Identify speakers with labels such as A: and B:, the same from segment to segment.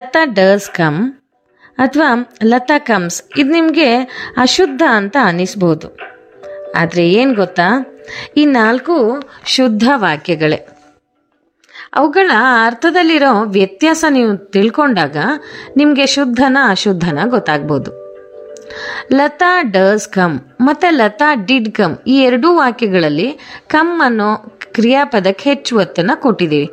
A: Lata does come ಅಥವಾ Lata comes ಇದು ನಿಮಗೆ ಅಶುದ್ಧ ಅಂತ ಅನ್ನಿಸ್ಬೋದು. ಆದರೆ ಏನು ಗೊತ್ತಾ, ಈ 4 ಶುದ್ಧ ವಾಕ್ಯಗಳೇ. ಅವುಗಳ ಅರ್ಥದಲ್ಲಿರೋ ವ್ಯತ್ಯಾಸ ನೀವು ತಿಳ್ಕೊಂಡಾಗ ನಿಮಗೆ ಶುದ್ಧನ ಅಶುದ್ಧನ ಗೊತ್ತಾಗ್ಬೋದು. ಲತಾ ಡಸ್ ಕಮ್ ಮತ್ತು ಲತಾ ಡಿಡ್ ಕಮ್ ಈ 2 ವಾಕ್ಯಗಳಲ್ಲಿ ಕಮ್ ಅನ್ನೋ ಕ್ರಿಯಾಪದಕ್ಕೆ ಹೆಚ್ಚು ಒತ್ತನ್ನು ಕೊಟ್ಟಿದ್ದೀವಿ.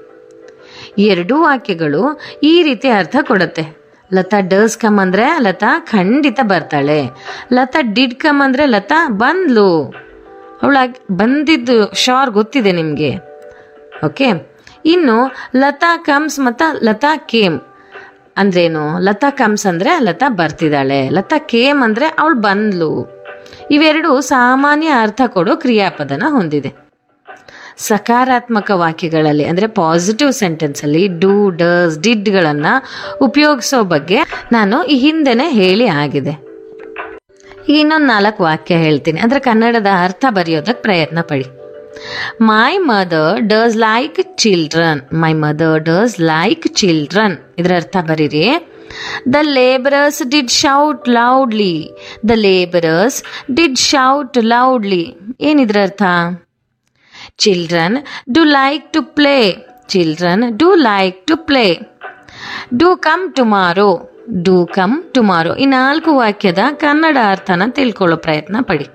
A: 2 ವಾಕ್ಯಗಳು ಈ ರೀತಿ ಅರ್ಥ ಕೊಡುತ್ತೆ. ಲತಾ ಡಸ್ ಕಮ್ ಅಂದರೆ ಲತಾ ಖಂಡಿತ ಬರ್ತಾಳೆ. ಲತಾ ಡಿಡ್ ಕಮ್ ಅಂದರೆ ಲತಾ ಬಂದ್ಲು, ಅವಳಾಗಿ ಬಂದಿದ್ದು ಶೋರ್ ಗೊತ್ತಿದೆ ನಿಮಗೆ. ಓಕೆ, ಇನ್ನು ಲತಾ ಕಮ್ಸ್ ಮತ್ತು ಲತಾ ಕೇಮ್ ಅಂದ್ರೇನು? ಲತಾ ಕಮ್ಸ್ ಅಂದರೆ ಲತಾ ಬರ್ತಿದ್ದಾಳೆ, ಲತಾ ಕೇಮ್ ಅಂದರೆ ಅವಳು ಬಂದ್ಲು. ಇವೆರಡು ಸಾಮಾನ್ಯ ಅರ್ಥ ಕೊಡೋ ಕ್ರಿಯಾಪದನ ಹೊಂದಿದೆ. ಸಕಾರಾತ್ಮಕ ವಾಕ್ಯಗಳಲ್ಲಿ ಅಂದರೆ ಪಾಸಿಟಿವ್ ಸೆಂಟೆನ್ಸಲ್ಲಿ ಡೂ ಡಸ್ ಡಿಡ್ಗಳನ್ನು ಉಪಯೋಗಿಸೋ ಬಗ್ಗೆ ನಾನು ಈ ಹಿಂದೆನೇ ಹೇಳಿ ಆಗಿದೆ. ಇನ್ನೊಂದು 4 ವಾಕ್ಯ ಹೇಳ್ತೀನಿ, ಅಂದರೆ ಕನ್ನಡದ ಅರ್ಥ ಬರೆಯೋದಕ್ಕೆ ಪ್ರಯತ್ನ ಪಡಿ. My mother does like children. My mother does like children ಇದರ ಅರ್ಥ ಬರೀರಿ. The labourers did shout loudly. The labourers did shout loudly ಏನಿದ್ರ ಅರ್ಥ? Children do like to play. Children do like to play. Do come tomorrow. Do come tomorrow. ಈ 4 ವಾಕ್ಯದ ಕನ್ನಡ ಅರ್ಥನ ತಿಳ್ಕೊಳ್ಳೋ ಪ್ರಯತ್ನ ಪಡಿ.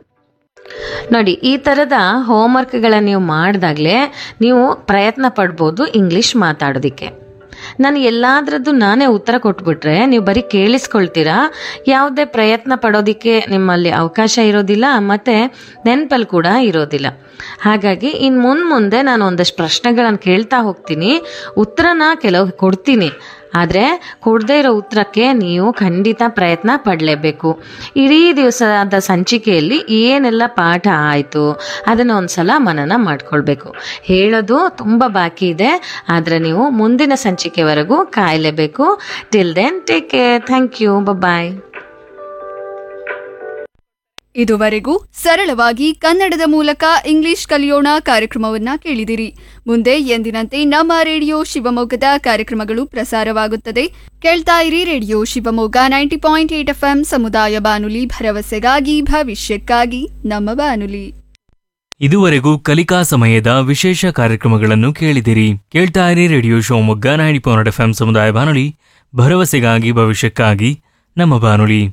A: ನೋಡಿ, ಈ ಥರದ ಹೋಮ್ವರ್ಕ್ಗಳನ್ನು ನೀವು ಮಾಡಿದಾಗಲೇ ನೀವು ಪ್ರಯತ್ನ ಪಡ್ಬೋದು ಇಂಗ್ಲೀಷ್ ಮಾತಾಡೋದಕ್ಕೆ. ನಾನು ಎಲ್ಲಾದ್ರದ್ದು ನಾನೇ ಉತ್ತರ ಕೊಟ್ಬಿಟ್ರೆ ನೀವು ಬರೀ ಕೇಳಿಸ್ಕೊಳ್ತೀರಾ, ಯಾವುದೇ ಪ್ರಯತ್ನ ಪಡೋದಕ್ಕೆ ನಿಮ್ಮಲ್ಲಿ ಅವಕಾಶ ಇರೋದಿಲ್ಲ, ಮತ್ತು ನೆನಪಲ್ಲಿ ಕೂಡ ಇರೋದಿಲ್ಲ. ಹಾಗಾಗಿ ಇನ್ನು ಮುಂದೆ ನಾನು ಒಂದಷ್ಟು ಪ್ರಶ್ನೆಗಳನ್ನು ಕೇಳ್ತಾ ಹೋಗ್ತೀನಿ, ಉತ್ತರನ ಕೆಲವು ಕೊಡ್ತೀನಿ. ಆದರೆ ಕೊಡದೇ ಇರೋ ಉತ್ತರಕ್ಕೆ ನೀವು ಖಂಡಿತ ಪ್ರಯತ್ನ ಪಡಲೇಬೇಕು. ಇಡೀ ದಿವಸದ ಸಂಚಿಕೆಯಲ್ಲಿ ಏನೆಲ್ಲ ಪಾಠ ಆಯಿತು ಅದನ್ನು ಒಂದ್ಸಲ ಮನನ ಮಾಡ್ಕೊಳ್ಬೇಕು. ಹೇಳೋದು ತುಂಬ ಬಾಕಿ ಇದೆ, ಆದರೆ ನೀವು ಮುಂದಿನ ಸಂಚಿಕೆವರೆಗೂ ಕಾಯಲೇಬೇಕು. Till then take care. Thank you. ಬಾಯ್.
B: ಇದುವರೆಗೂ ಸರಳವಾಗಿ ಕನ್ನಡದ ಮೂಲಕ ಇಂಗ್ಲಿಷ್ ಕಲಿಯೋಣ ಕಾರ್ಯಕ್ರಮವನ್ನ ಕೇಳಿದಿರಿ. ಮುಂದೆ ಎಂದಿನಂತೆ ನಮ್ಮ ರೇಡಿಯೋ ಶಿವಮೊಗ್ಗದ ಕಾರ್ಯಕ್ರಮಗಳು ಪ್ರಸಾರವಾಗುತ್ತದೆ. ಕೇಳ್ತಾ ಇರಿ ರೇಡಿಯೋ ಶಿವಮೊಗ್ಗ 90.8 FM ಸಮುದಾಯ ಬಾನುಲಿ, ಭರವಸೆಗಾಗಿ ಭವಿಷ್ಯಕ್ಕಾಗಿ ನಮ್ಮ ಬಾನುಲಿ.
C: ಇದುವರೆಗೂ ಕಲಿಕಾ ಸಮಯದ ವಿಶೇಷ ಕಾರ್ಯಕ್ರಮಗಳನ್ನು ಕೇಳಿದಿರಿ. ಕೇಳ್ತಾ ಇರಿ ರೇಡಿಯೋ ಶಿವಮೊಗ್ಗ 90.8 FM ಸಮುದಾಯ ಬಾನುಲಿ, ಭರವಸೆಗಾಗಿ ಭವಿಷ್ಯಕ್ಕಾಗಿ ನಮ್ಮ ಬಾನುಲಿ.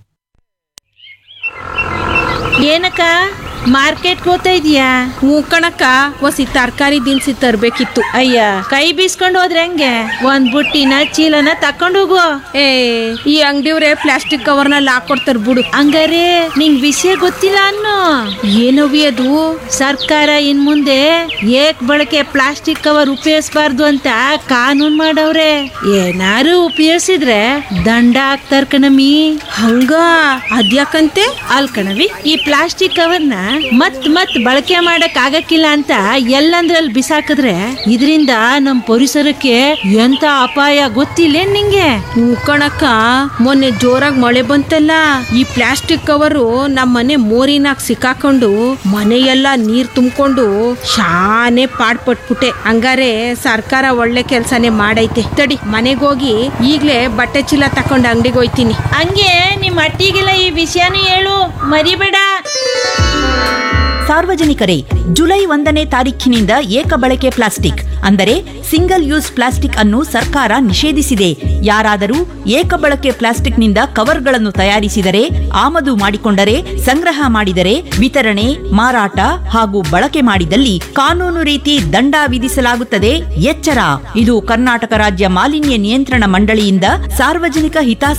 D: ಏನಕ್ಕ ಮಾರ್ಕೆಟ್ ಹೋಗ್ತಾ ಇದೀಯಾ?
E: ಹ್ಞೂ ಕಣಕ್ಕ, ಒಸಿ ತರಕಾರಿ ದಿನಸಿ ತರ್ಬೇಕಿತ್ತು.
D: ಅಯ್ಯ, ಕೈ ಬೀಸ್ಕೊಂಡು ಹೋದ್ರೆ ಹೆಂಗೆ? ಒಂದ್ ಬುಟ್ಟಿನ ಚೀಲನ ತಕೊಂಡು ಹೋಗು.
E: ಏ, ಈ ಅಂಗಡಿಯವ್ರೆ ಪ್ಲಾಸ್ಟಿಕ್ ಕವರ್ನಲ್ಲಿ ಹಾಕೊಡ್ತಾರ ಬಿಡು.
D: ಹಂಗಾರೆ ನಿಂಗ್ ವಿಷಯ ಗೊತ್ತಿಲ್ಲ ಅನ್ನೋ. ಏನವಿ ಅದು? ಸರ್ಕಾರ ಇನ್ ಮುಂದೆ ಏಕ್ ಬಳಕೆ ಪ್ಲಾಸ್ಟಿಕ್ ಕವರ್ ಉಪಯೋಗಿಸಬಾರ್ದು ಅಂತ ಕಾನೂನ್ ಮಾಡವ್ರೆ. ಏನಾರು ಉಪಯೋಗಿಸಿದ್ರೆ ದಂಡ ಹಾಕ್ತಾರ ಕಣಮಿ.
E: ಹಂಗ ಅದ್ಯಾಕಂತೆ?
D: ಅಲ್ ಕಣವಿ, ಈ ಪ್ಲಾಸ್ಟಿಕ್ ಕವರ್ನ ಮತ್ ಬಳಕೆ ಮಾಡಕ್ ಆಗಕ್ಕಿಲ್ಲ ಅಂತ ಎಲ್ಲಂದ್ರಲ್ಲಿ ಬಿಸಾಕಿದ್ರೆ ಇದರಿಂದ ನಮ್ ಪರಿಸರಕ್ಕೆ ಎಂತ ಅಪಾಯ ಗೊತ್ತಿಲ್ಲ ನಿಂಗೆ?
E: ಹ್ಞೂ ಕಣಕ್ಕ, ಮೊನ್ನೆ ಜೋರಾಗಿ ಮಳೆ ಬಂತಲ್ಲ, ಈ ಪ್ಲಾಸ್ಟಿಕ್ ಕವರು ನಮ್ಮ ಮನೆ ಮೋರಿನಾಗ ಸಿಕ್ಕಾಕೊಂಡು ಮನೆಯೆಲ್ಲ ನೀರ್ ತುಂಬಿಕೊಂಡು ಶಾನೆ ಪಾಡ್ಪಟ್ಬಿಟ್ಟೆ. ಹಂಗಾರೆ ಸರ್ಕಾರ ಒಳ್ಳೆ ಕೆಲ್ಸನೇ ಮಾಡೈತೆ. ತಡಿ, ಮನೆಗೆ ಹೋಗಿ ಈಗ್ಲೇ ಬಟ್ಟೆ ಚೀಲ ತಕೊಂಡು ಅಂಗಡಿಗೆ ಹೋಯ್ತೀನಿ.
D: ಹಂಗೆ ನಿಮ್ ಅಟ್ಟಿಗೆಲ್ಲ ಈ ವಿಷಯನೂ ಹೇಳು, ಮರಿಬೇಡ.
F: ಸಾರ್ವಜನಿಕರೇ, ಜುಲೈ 1ನೇ ತಾರೀಖಿನಿಂದ ಏಕ ಬಳಕೆ ಪ್ಲಾಸ್ಟಿಕ್ ಅಂದರೆ ಸಿಂಗಲ್ ಯೂಸ್ ಪ್ಲಾಸ್ಟಿಕ್ ಅನ್ನು ಸರ್ಕಾರ ನಿಷೇಧಿಸಿದೆ. ಯಾರಾದರೂ ಏಕ ಬಳಕೆ ಪ್ಲಾಸ್ಟಿಕ್ನಿಂದ ಕವರ್ಗಳನ್ನು ತಯಾರಿಸಿದರೆ, ಆಮದು ಮಾಡಿಕೊಂಡರೆ, ಸಂಗ್ರಹ ಮಾಡಿದರೆ, ವಿತರಣೆ, ಮಾರಾಟ ಹಾಗೂ ಬಳಕೆ ಮಾಡಿದಲ್ಲಿ ಕಾನೂನು ರೀತಿ ದಂಡ ವಿಧಿಸಲಾಗುತ್ತದೆ. ಎಚ್ಚರ! ಇದು ಕರ್ನಾಟಕ ರಾಜ್ಯ ಮಾಲಿನ್ಯ ನಿಯಂತ್ರಣ ಮಂಡಳಿಯಿಂದ ಸಾರ್ವಜನಿಕ ಹಿತಾಸಕ್ತಿ